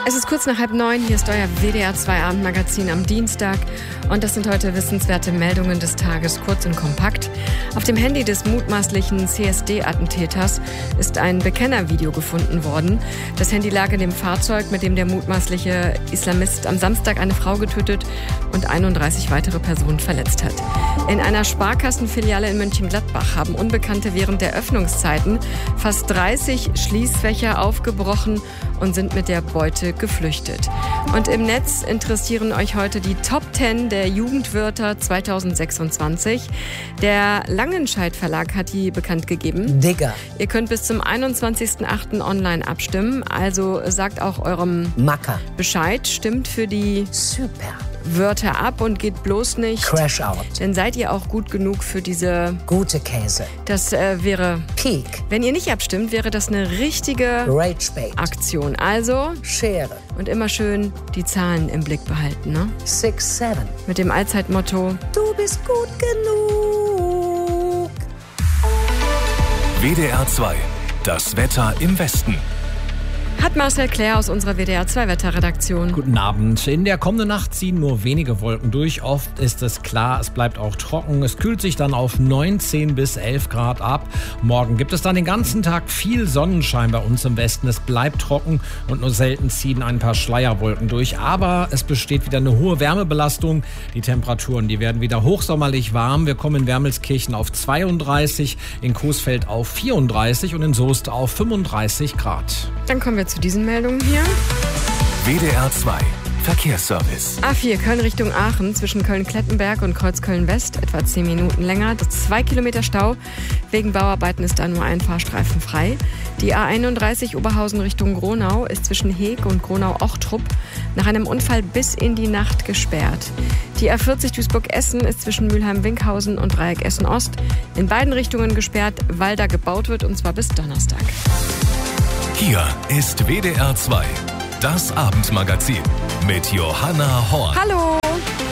Es ist kurz nach 8:30, hier ist euer WDR 2 Abendmagazin am Dienstag und das sind heute wissenswerte Meldungen des Tages, kurz und kompakt. Auf dem Handy des mutmaßlichen CSD-Attentäters ist ein Bekennervideo gefunden worden. Das Handy lag in dem Fahrzeug, mit dem der mutmaßliche Islamist am Samstag eine Frau getötet und 31 weitere Personen verletzt hat. In einer Sparkassenfiliale in Mönchengladbach haben Unbekannte während der Öffnungszeiten fast 30 Schließfächer aufgebrochen und sind mit der Beute geflüchtet. Und im Netz interessieren euch heute die Top 10 der Jugendwörter 2026. Der Langenscheidt Verlag hat die bekannt gegeben. Digger. Ihr könnt bis zum 21.08. online abstimmen. Also sagt auch eurem Macker. Bescheid, stimmt für die Super. Wörter ab und geht bloß nicht. Crash out. Dann seid ihr auch gut genug für diese... Gute Käse. Das wäre... Peak. Wenn ihr nicht abstimmt, wäre das eine richtige Rage bait. Aktion. Also... Schere. Und immer schön die Zahlen im Blick behalten, ne? 6, 7. Mit dem Allzeitmotto: Du bist gut genug. WDR 2. Das Wetter im Westen. Hat Marcel Claire aus unserer WDR 2 Wetterredaktion. Guten Abend. In der kommenden Nacht ziehen nur wenige Wolken durch. Oft ist es klar, es bleibt auch trocken. Es kühlt sich dann auf 19 bis 11 Grad ab. Morgen gibt es dann den ganzen Tag viel Sonnenschein bei uns im Westen. Es bleibt trocken und nur selten ziehen ein paar Schleierwolken durch. Aber es besteht wieder eine hohe Wärmebelastung. Die Temperaturen, die werden wieder hochsommerlich warm. Wir kommen in Wermelskirchen auf 32, in Coesfeld auf 34 und in Soest auf 35 Grad. Dann kommen wir zu diesen Meldungen hier. WDR 2. Verkehrsservice. A4 Köln Richtung Aachen zwischen Köln-Klettenberg und Kreuzköln-West etwa 10 Minuten länger. 2 Kilometer Stau. Wegen Bauarbeiten ist da nur ein Fahrstreifen frei. Die A31 Oberhausen Richtung Gronau ist zwischen Heeg und Gronau-Ochtrup nach einem Unfall bis in die Nacht gesperrt. Die A40 Duisburg-Essen ist zwischen Mülheim-Winkhausen und Dreieck Essen-Ost in beiden Richtungen gesperrt, weil da gebaut wird, und zwar bis Donnerstag. Hier ist WDR 2, das Abendmagazin mit Johanna Horn. Hallo!